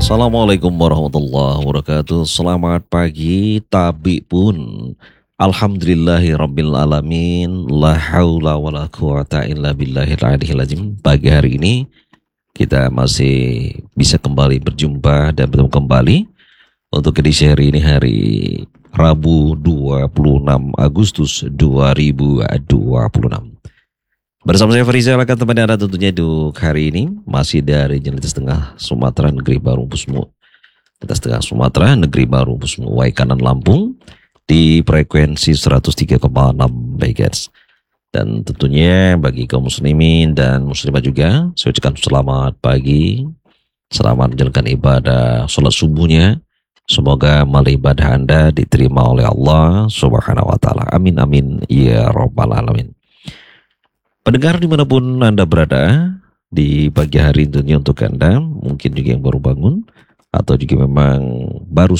Assalamualaikum warahmatullahi wabarakatuh. Selamat pagi, tabi pun. Alhamdulillahi rabbil alamin. La haula wa la quwata illa billahil aliyil azim. Pagi hari ini kita masih bisa kembali berjumpa dan bertemu kembali untuk edisi hari ini, hari Rabu 26 Agustus 2026. Bersama saya Farizal akan temani Anda tentunya untuk hari ini masih dari Jenitas Tengah Sumatera Negeri Baru Pusmu. Jenitas Tengah Sumatera Negeri Baru Pusmu Waikanan Lampung di frekuensi 103,6 MHz. Dan tentunya bagi kaum muslimin dan muslimah juga saya ucapkan selamat pagi. Selamat menjalankan ibadah sholat subuhnya. Semoga amal ibadah Anda diterima oleh Allah Subhanahu wa taala. Amin amin ya rabbal alamin. Pendengar dimanapun Anda berada, di pagi hari tentunya untuk Anda, mungkin juga yang baru bangun, atau juga memang baru